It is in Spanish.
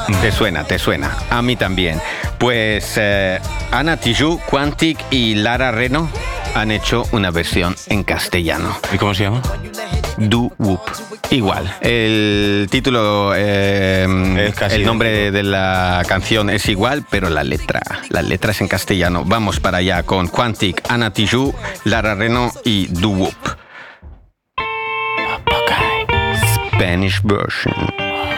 Te suena. A mí también. Pues Anna Tijoux, Quantic y Lara Reno han hecho una versión en castellano. ¿Y cómo se llama? Do Whoop. Igual. El título, el nombre de la canción es igual, pero la letra es en castellano. Vamos para allá con Quantic, Anna Tijoux, Lara Reno y Do Whoop. Spanish version.